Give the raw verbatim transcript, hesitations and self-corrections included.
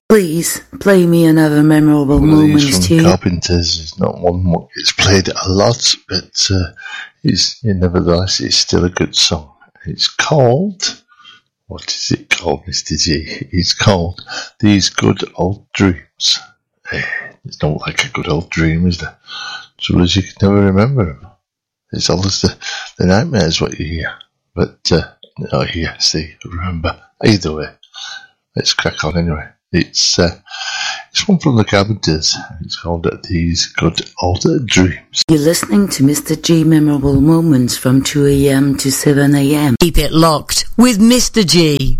Please play me another memorable One moment from too. Carpenters is not one what gets played a lot, but uh, it's yeah, nevertheless it's still a good song. It's called, what is it called, Mister G? It's called These Good Old Dreams. Eh, it's not like a good old dream, is there? Trouble is you can never remember them. It's always the, the nightmares what you hear. But, uh, oh yeah, see, remember. Either way, let's crack on anyway. It's uh, it's one from the Carpenters. It's called These Good Old Dreams. You're listening to Mister G Memorable Moments from two a.m. to seven a.m. Keep it locked with Mister G.